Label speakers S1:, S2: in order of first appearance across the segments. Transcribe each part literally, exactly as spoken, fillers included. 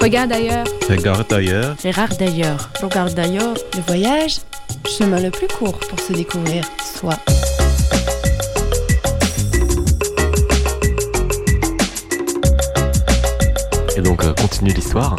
S1: Regarde ailleurs.
S2: Regarde ailleurs.
S1: Regarde ailleurs.
S3: Regarde ailleurs.
S4: Le voyage, chemin le plus court pour se découvrir soi.
S5: Et donc, euh, continue l'histoire.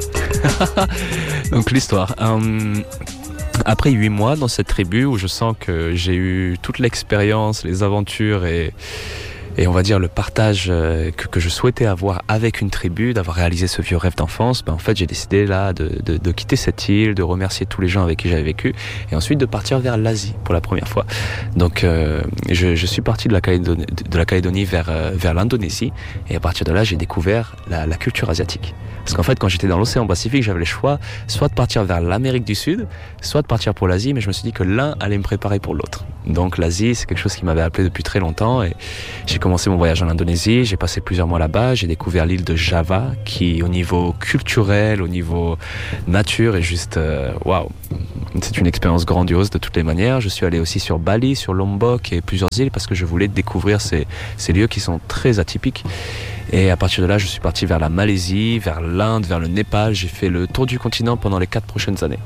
S6: Donc, l'histoire. Euh, après huit mois dans cette tribu où je sens que j'ai eu toute l'expérience, les aventures et, et on va dire le partage que, que je souhaitais avoir avec une tribu, d'avoir réalisé ce vieux rêve d'enfance, ben en fait j'ai décidé là de, de, de quitter cette île, de remercier tous les gens avec qui j'avais vécu et ensuite de partir vers l'Asie pour la première fois. Donc euh, je, je suis parti de la Calédonie, de la Calédonie vers, vers l'Indonésie et à partir de là j'ai découvert la, la culture asiatique. Parce qu'en fait, quand j'étais dans l'océan Pacifique, j'avais le choix soit de partir vers l'Amérique du Sud, soit de partir pour l'Asie, mais je me suis dit que l'un allait me préparer pour l'autre. Donc l'Asie, c'est quelque chose qui m'avait appelé depuis très longtemps et j'ai commencé mon voyage en Indonésie, j'ai passé plusieurs mois là-bas, j'ai découvert l'île de Java qui, au niveau culturel, au niveau nature, est juste waouh. Wow. C'est une expérience grandiose de toutes les manières. Je suis allé aussi sur Bali, sur Lombok et plusieurs îles parce que je voulais découvrir ces, ces lieux qui sont très atypiques. Et à partir de là, je suis parti vers la Malaisie, vers l'Inde, vers le Népal. J'ai fait le tour du continent pendant les quatre prochaines années.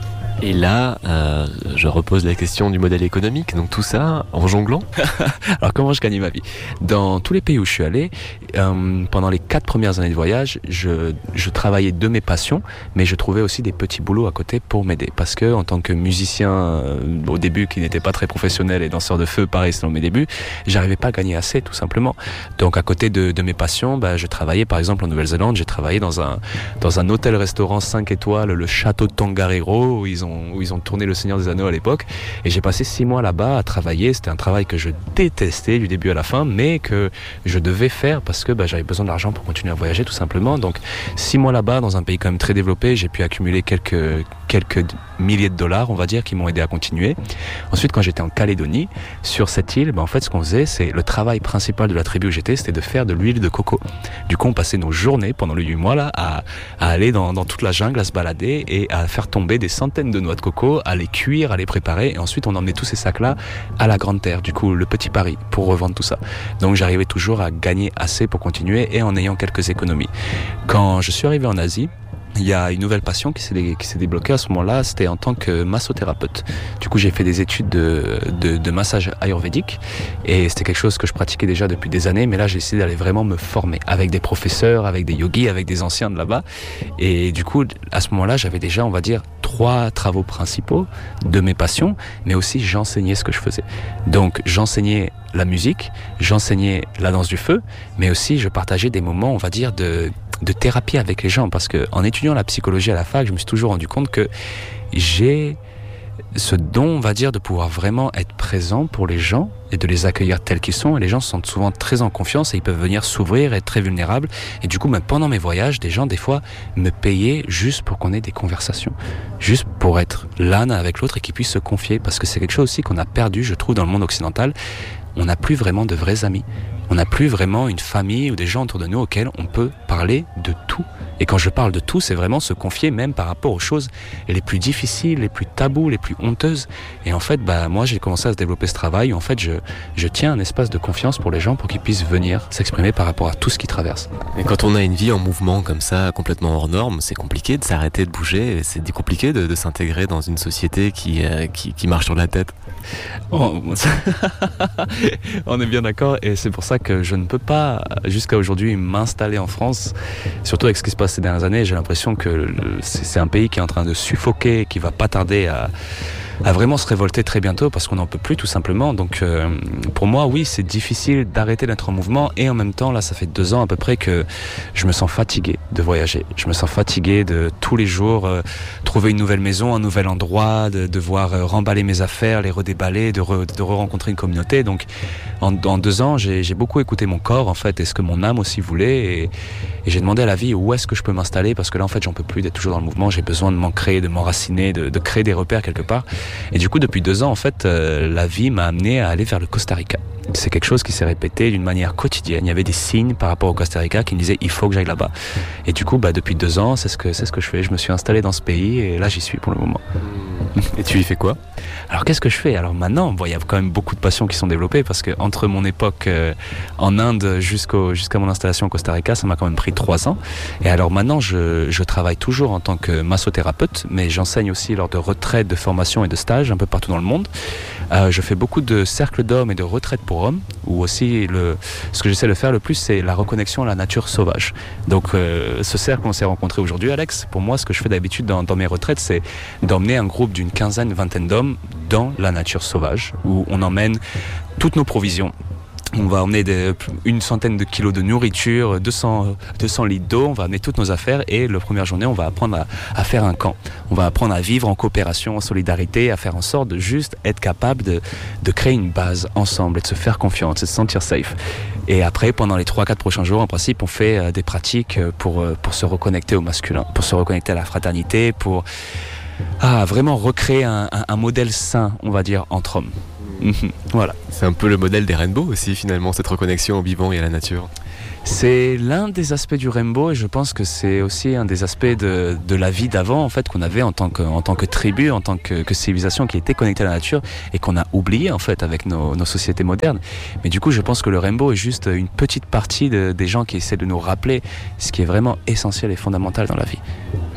S5: Et là, euh, je repose la question du modèle économique. Donc tout ça en jonglant.
S6: Alors comment je gagnais ma vie ? Dans tous les pays où je suis allé, euh, pendant les quatre premières années de voyage, je, je travaillais de mes passions, mais je trouvais aussi des petits boulots à côté pour m'aider. Parce que en tant que musicien, euh, au début, qui n'était pas très professionnel et danseur de feu, pareil, c'est dans mes débuts, j'arrivais pas à gagner assez, tout simplement. Donc à côté de, de mes passions, bah, je travaillais par exemple en Nouvelle-Zélande, j'ai travaillé dans un, dans un hôtel-restaurant cinq étoiles, le château de Tongariro, où ils ont où ils ont tourné Le Seigneur des Anneaux à l'époque et j'ai passé six mois là-bas à travailler. C'était un travail que je détestais du début à la fin mais que je devais faire parce que bah, j'avais besoin d'argent pour continuer à voyager tout simplement. Donc six mois là-bas dans un pays quand même très développé, j'ai pu accumuler quelques, quelques milliers de dollars on va dire qui m'ont aidé à continuer. Ensuite quand j'étais en Calédonie sur cette île, bah, en fait ce qu'on faisait c'est le travail principal de la tribu où j'étais, c'était de faire de l'huile de coco. Du coup on passait nos journées pendant les huit mois là à, à aller dans, dans toute la jungle à se balader et à faire tomber des centaines de noix de coco, à les cuire, à les préparer et ensuite on emmenait tous ces sacs là à la Grande Terre, du coup le Petit Paris pour revendre tout ça. Donc j'arrivais toujours à gagner assez pour continuer et en ayant quelques économies. Quand je suis arrivé en Asie, il y a une nouvelle passion qui s'est, dé- qui s'est débloquée à ce moment-là, c'était en tant que massothérapeute. Du coup, j'ai fait des études de, de, de massage ayurvédique et c'était quelque chose que je pratiquais déjà depuis des années, mais là, j'ai décidé d'aller vraiment me former avec des professeurs, avec des yogis, avec des anciens de là-bas. Et du coup, à ce moment-là, j'avais déjà, on va dire, trois travaux principaux de mes passions, mais aussi j'enseignais ce que je faisais. Donc, j'enseignais la musique, j'enseignais la danse du feu, mais aussi je partageais des moments, on va dire, de de thérapie avec les gens parce que en étudiant la psychologie à la fac, je me suis toujours rendu compte que j'ai ce don, on va dire, de pouvoir vraiment être présent pour les gens et de les accueillir tels qu'ils sont. Et les gens se sentent souvent très en confiance et ils peuvent venir s'ouvrir, être très vulnérables. Et du coup, même pendant mes voyages, des gens, des fois, me payaient juste pour qu'on ait des conversations. Juste pour être l'un avec l'autre et qu'ils puissent se confier. Parce que c'est quelque chose aussi qu'on a perdu, je trouve, dans le monde occidental. On n'a plus vraiment de vrais amis. On n'a plus vraiment une famille ou des gens autour de nous auxquels on peut parler de tout. Et quand je parle de tout, c'est vraiment se confier même par rapport aux choses les plus difficiles, les plus tabous, les plus honteuses. Et en fait, bah, moi, j'ai commencé à se développer ce travail. En fait, je, je tiens un espace de confiance pour les gens pour qu'ils puissent venir s'exprimer par rapport à tout ce qu'ils traversent.
S5: Et quand on a une vie en mouvement comme ça, complètement hors norme, c'est compliqué de s'arrêter de bouger. C'est compliqué de, de s'intégrer dans une société qui, euh, qui, qui marche sur la tête.
S6: Oh, on est bien d'accord et c'est pour ça que je ne peux pas, jusqu'à aujourd'hui, m'installer en France, surtout avec ce qui se passe ces dernières années. J'ai l'impression que le, c'est, c'est un pays qui est en train de suffoquer, qui va pas tarder à, à vraiment se révolter très bientôt parce qu'on n'en peut plus tout simplement. Donc euh, pour moi, oui, c'est difficile d'arrêter d'être en mouvement et en même temps, là, ça fait deux ans à peu près que je me sens fatigué de voyager. Je me sens fatigué de tous les jours euh, trouver une nouvelle maison, un nouvel endroit, de devoir euh, remballer mes affaires, les redéballer, de, re, de re-rencontrer une communauté. Donc en, en deux ans, j'ai, j'ai beaucoup écouté mon corps en fait et ce que mon âme aussi voulait et, et j'ai demandé à la vie où est-ce que je peux m'installer parce que là en fait j'en peux plus d'être toujours dans le mouvement. J'ai besoin de m'ancrer, de m'enraciner, de, de créer des repères quelque part. Et du coup, depuis deux ans, en fait, euh, la vie m'a amené à aller vers le Costa Rica. C'est quelque chose qui s'est répété d'une manière quotidienne. Il y avait des signes par rapport au Costa Rica qui me disaient il faut que j'aille là-bas. Et du coup, bah, depuis deux ans, c'est ce que c'est ce que je fais. Je me suis installé dans ce pays et là, j'y suis pour le moment.
S5: Et tu y fais quoi?
S6: Alors qu'est-ce que je fais? Alors maintenant, bon, il y a quand même beaucoup de passions qui sont développées parce que entre mon époque euh, en Inde jusqu'au, jusqu'à mon installation au Costa Rica, ça m'a quand même pris trois ans. Et alors maintenant, je, je travaille toujours en tant que massothérapeute, mais j'enseigne aussi lors de retraites, de formations et de stages un peu partout dans le monde. Euh, je fais beaucoup de cercles d'hommes et de retraites pour hommes, où aussi le, ce que j'essaie de faire le plus, c'est la reconnexion à la nature sauvage. Donc euh, ce cercle qu'on s'est rencontré aujourd'hui, Alex, pour moi, ce que je fais d'habitude dans, dans mes retraites, c'est d'emmener un groupe d'une quinzaine, vingtaine d'hommes dans la nature sauvage, où on emmène toutes nos provisions. On va emmener des, une centaine de kilos de nourriture, deux cents, deux cents litres d'eau, on va amener toutes nos affaires et la première journée, on va apprendre à, à faire un camp. On va apprendre à vivre en coopération, en solidarité, à faire en sorte de juste être capable de, de créer une base ensemble et de se faire confiance, de se sentir safe. Et après, pendant les trois quatre prochains jours, en principe, on fait euh, des pratiques pour, euh, pour se reconnecter au masculin, pour se reconnecter à la fraternité, pour ah, vraiment recréer un, un, un modèle sain, on va dire, entre hommes. Voilà.
S5: C'est un peu le modèle des rainbows aussi finalement, cette reconnexion au vivant et à la nature.
S6: C'est l'un des aspects du rainbow et je pense que c'est aussi un des aspects de, de la vie d'avant en fait qu'on avait en tant que, en tant que tribu, en tant que, que civilisation qui était connectée à la nature et qu'on a oublié en fait avec nos, nos sociétés modernes. Mais du coup je pense que le rainbow est juste une petite partie de, des gens qui essaient de nous rappeler ce qui est vraiment essentiel et fondamental dans la vie.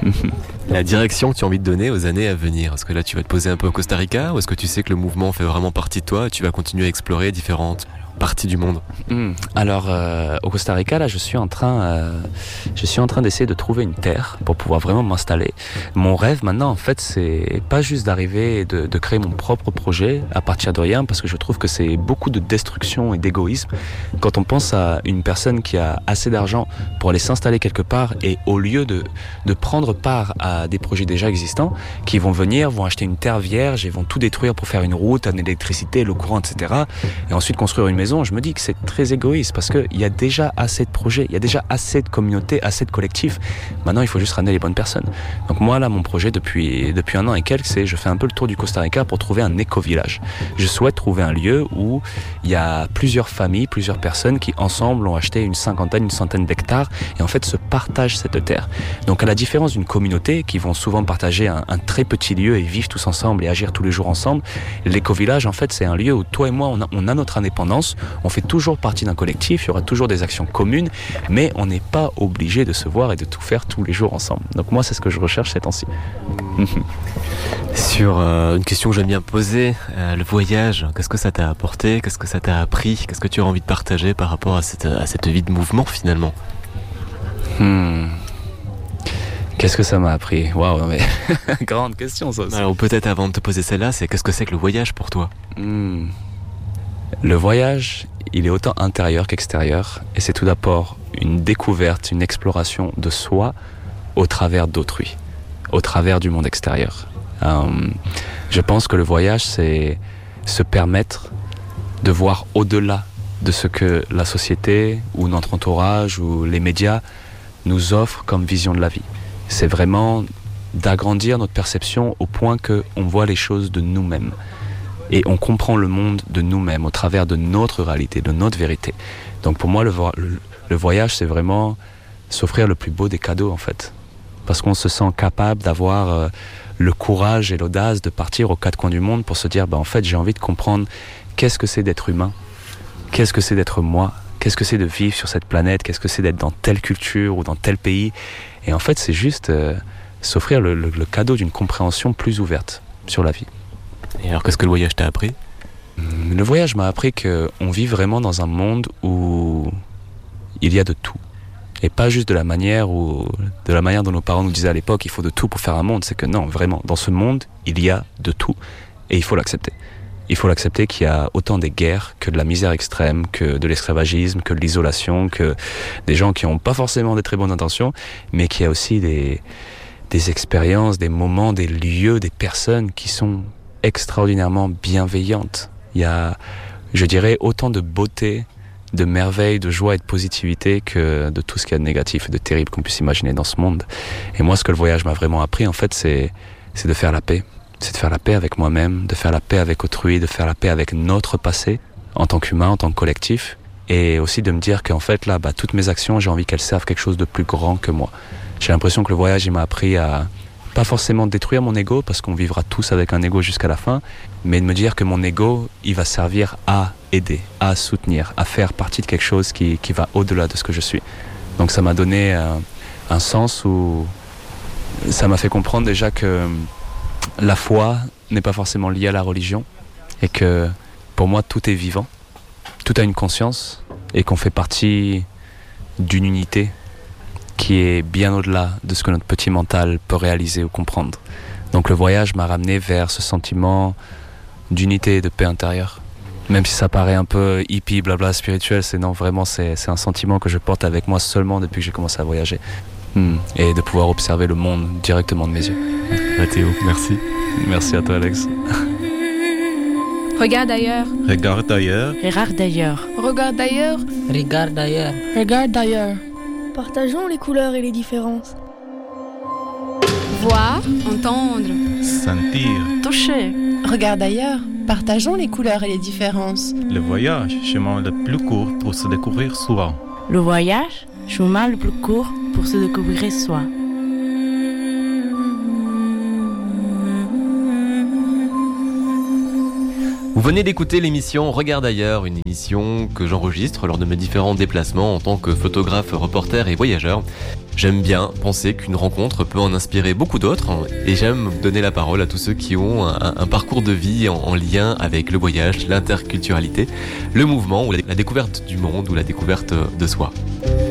S5: La direction que tu as envie de donner aux années à venir, est-ce que là tu vas te poser un peu au Costa Rica ou est-ce que tu sais que le mouvement fait vraiment partie de toi et tu vas continuer à explorer différentes parties du monde?
S6: Mmh. Alors euh, au Costa Rica là je suis en train euh, je suis en train d'essayer de trouver une terre pour pouvoir vraiment m'installer. Mon rêve maintenant en fait c'est pas juste d'arriver et de, de créer mon propre projet à partir de rien parce que je trouve que c'est beaucoup de destruction et d'égoïsme quand on pense à une personne qui a assez d'argent pour aller s'installer quelque part et au lieu de, de prendre part à des projets déjà existants qui vont venir, vont acheter une terre vierge et vont tout détruire pour faire une route, une électricité, l'eau courante, et cetera. Et ensuite construire une maison. Je me dis que c'est très égoïste parce qu'il y a déjà assez de projets, il y a déjà assez de communautés, assez de collectifs. Maintenant, il faut juste ramener les bonnes personnes. Donc moi, là, mon projet depuis, depuis un an et quelques, c'est je fais un peu le tour du Costa Rica pour trouver un éco-village. Je souhaite trouver un lieu où il y a plusieurs familles, plusieurs personnes qui, ensemble, ont acheté une cinquantaine, une centaine d'hectares et en fait se partagent cette terre. Donc à la différence d'une communauté qui vont souvent partager un, un très petit lieu et vivre tous ensemble et agir tous les jours ensemble, l'éco-village, en fait, c'est un lieu où toi et moi, on a, on a notre indépendance. On fait toujours partie d'un collectif, il y aura toujours des actions communes, mais on n'est pas obligé de se voir et de tout faire tous les jours ensemble. Donc moi, c'est ce que je recherche ces temps-ci.
S5: Sur euh, une question que j'aime bien poser, euh, le voyage, qu'est-ce que ça t'a apporté? Qu'est-ce que ça t'a appris? Qu'est-ce que tu as envie de partager par rapport à cette, à cette vie de mouvement finalement?
S6: hmm. Qu'est-ce que ça m'a appris? Waouh, mais grande question ça aussi.
S5: Alors peut-être avant de te poser celle-là, c'est qu'est-ce que c'est que le voyage pour toi?
S6: hmm. Le voyage, il est autant intérieur qu'extérieur et c'est tout d'abord une découverte, une exploration de soi au travers d'autrui, au travers du monde extérieur. Euh, je pense que le voyage, c'est se permettre de voir au-delà de ce que la société ou notre entourage ou les médias nous offrent comme vision de la vie. C'est vraiment d'agrandir notre perception au point qu'on voit les choses de nous-mêmes. Et on comprend le monde de nous-mêmes au travers de notre réalité, de notre vérité. Donc pour moi, le, vo- le, le voyage, c'est vraiment s'offrir le plus beau des cadeaux en fait. Parce qu'on se sent capable d'avoir euh, le courage et l'audace de partir aux quatre coins du monde pour se dire, bah, en fait, j'ai envie de comprendre qu'est-ce que c'est d'être humain, qu'est-ce que c'est d'être moi, qu'est-ce que c'est de vivre sur cette planète, qu'est-ce que c'est d'être dans telle culture ou dans tel pays. Et en fait, c'est juste euh, s'offrir le, le, le cadeau d'une compréhension plus ouverte sur la vie.
S5: Et alors, qu'est-ce que le voyage t'a appris?
S6: Le voyage m'a appris qu'on vit vraiment dans un monde où il y a de tout. Et pas juste de la manière où, de la manière dont nos parents nous disaient à l'époque, il faut de tout pour faire un monde. C'est que non, vraiment, dans ce monde, il y a de tout. Et il faut l'accepter. Il faut l'accepter qu'il y a autant des guerres que de la misère extrême, que de l'esclavagisme, que de l'isolation, que des gens qui n'ont pas forcément des très bonnes intentions, mais qu'il y a aussi des, des expériences, des moments, des lieux, des personnes qui sont extraordinairement bienveillante. Il y a, je dirais, autant de beauté, de merveille, de joie et de positivité que de tout ce qu'il y a de négatif et de terrible qu'on puisse imaginer dans ce monde. Et moi, ce que le voyage m'a vraiment appris, en fait, c'est, c'est de faire la paix. C'est de faire la paix avec moi-même, de faire la paix avec autrui, de faire la paix avec notre passé, en tant qu'humain, en tant que collectif. Et aussi de me dire qu'en fait, là, bah, toutes mes actions, j'ai envie qu'elles servent quelque chose de plus grand que moi. J'ai l'impression que le voyage, il m'a appris à pas forcément détruire mon ego, parce qu'on vivra tous avec un ego jusqu'à la fin, mais de me dire que mon ego, il va servir à aider, à soutenir, à faire partie de quelque chose qui, qui va au-delà de ce que je suis. Donc ça m'a donné un, un sens où ça m'a fait comprendre déjà que la foi n'est pas forcément liée à la religion, et que pour moi tout est vivant, tout a une conscience, et qu'on fait partie d'une unité qui est bien au-delà de ce que notre petit mental peut réaliser ou comprendre. Donc le voyage m'a ramené vers ce sentiment d'unité et de paix intérieure. Même si ça paraît un peu hippie, blabla, spirituel, c'est non, vraiment, c'est, c'est un sentiment que je porte avec moi seulement depuis que j'ai commencé à voyager. Hmm. Et de pouvoir observer le monde directement de mes yeux.
S5: Mathéo, merci.
S6: Merci à toi, Alex.
S4: Regarde ailleurs.
S1: Regarde ailleurs.
S4: Regarde d'ailleurs. Regarde d'ailleurs.
S2: Regarde ailleurs.
S4: Regarde d'ailleurs.
S3: Partageons les couleurs et les différences.
S7: Voir, entendre,
S1: Sentir.
S4: Toucher. Regarde ailleurs. Partageons les couleurs et les différences.
S1: Le voyage, chemin le plus court pour se découvrir soi.
S2: Le voyage, chemin le plus court pour se découvrir soi.
S5: Vous venez d'écouter l'émission Regarde ailleurs, une émission que j'enregistre lors de mes différents déplacements en tant que photographe, reporter et voyageur. J'aime bien penser qu'une rencontre peut en inspirer beaucoup d'autres et j'aime donner la parole à tous ceux qui ont un, un parcours de vie en, en lien avec le voyage, l'interculturalité, le mouvement ou la, la découverte du monde ou la découverte de soi.